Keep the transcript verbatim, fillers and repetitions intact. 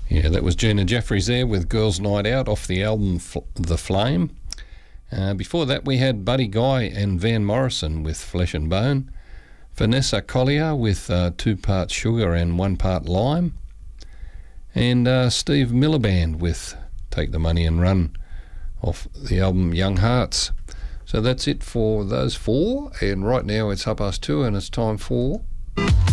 Yeah, that was Gina Jeffries there with Girls Night Out off the album F- The Flame. Uh, before that we had Buddy Guy and Van Morrison with Flesh and Bone. Vanessa Collier with uh, two parts sugar and one part lime. And uh, Steve Miliband with Take the Money and Run off the album Young Hearts. So that's it for those four. And right now it's half past two and it's time for...